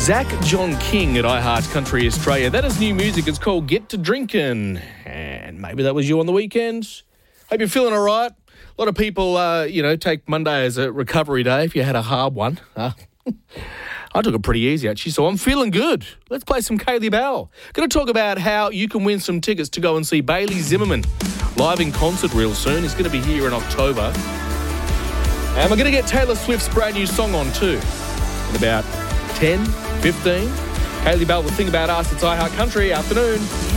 Zach John King at iHeart Country Australia. That is new music. It's called Get to Drinkin'. And maybe that was you on the weekend. Hope you're feeling all right. A lot of people, take Monday as a recovery day if you had a hard one. I took it pretty easy, actually, so I'm feeling good. Let's play some Kaylee Bell. Going to talk about how you can win some tickets to go and see Bailey Zimmerman live in concert real soon. He's going to be here in October. And we're going to get Taylor Swift's brand new song on too in about 10, 15. Kaylee Bell will think about us. It's iHeart Country Afternoon.